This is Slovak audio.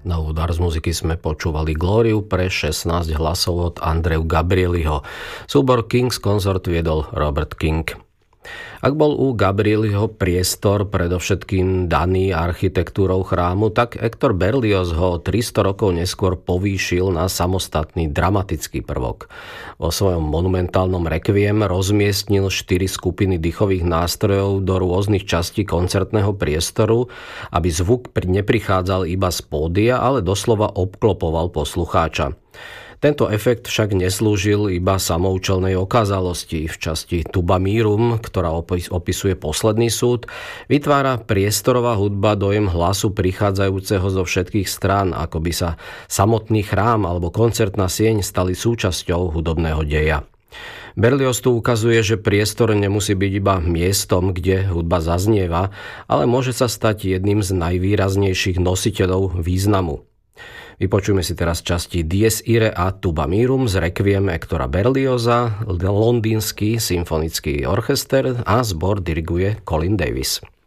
Na úvod Ars muziky sme počúvali Glóriu pre 16 hlasov od Andreu Gabrieliho. Súbor King's Consort viedol Robert King. Ak bol u Gabrieliho priestor predovšetkým daný architektúrou chrámu, tak Hector Berlioz ho 300 rokov neskôr povýšil na samostatný dramatický prvok. Vo svojom monumentálnom rekviem rozmiestnil 4 skupiny dýchových nástrojov do rôznych častí koncertného priestoru, aby zvuk neprichádzal iba z pódia, ale doslova obklopoval poslucháča. Tento efekt však neslúžil iba samoučelnej okázalosti. V časti Tuba Mirum, ktorá opisuje posledný súd, vytvára priestorová hudba dojem hlasu prichádzajúceho zo všetkých strán, ako by sa samotný chrám alebo koncertná sieň stali súčasťou hudobného deja. Berlioz tu ukazuje, že priestor nemusí byť iba miestom, kde hudba zaznieva, ale môže sa stať jedným z najvýraznejších nositeľov významu. Vypočujme si teraz časti Dies Irae a Tuba Mirum z rekviem Hectora Berlioza, Londýnsky symfonický orchester a zbor diriguje Colin Davis.